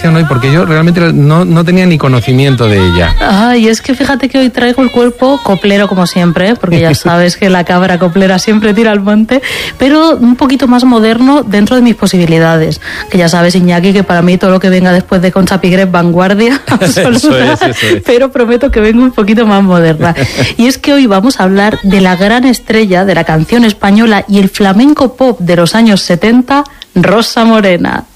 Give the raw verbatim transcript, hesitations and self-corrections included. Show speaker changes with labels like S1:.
S1: sección hoy? Porque yo realmente no, no tenía ni conocimiento de ella.
S2: Ay, es que fíjate que hoy traigo el cuerpo coplero como siempre, porque ya sabes que la cabra coplera siempre tira al monte, pero un poquito más moderno dentro de mis posibilidades. Que ya sabes, Iñaki, que para mí todo lo que venga después de Concha Piquer es vanguardia absoluta,
S1: eso es, eso es.
S2: Pero prometo que vengo un poquito más moderna. Y es que hoy vamos a hablar de la gran estrella de la canción española y el flamenco pop de los años setenta, Rosa Morena.